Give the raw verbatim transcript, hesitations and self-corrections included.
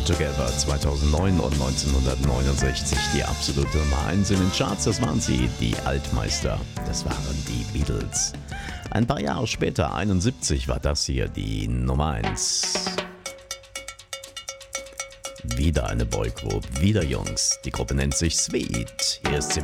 Together zweitausendneun und neunzehnhundertneunundsechzig die absolute Nummer eins in den Charts. Das waren sie, die Altmeister. Das waren die Beatles. Ein paar Jahre später, einundsiebzig, war das hier die Nummer eins. Wieder eine Boygroup, wieder Jungs. Die Gruppe nennt sich Sweet. Hier ist sie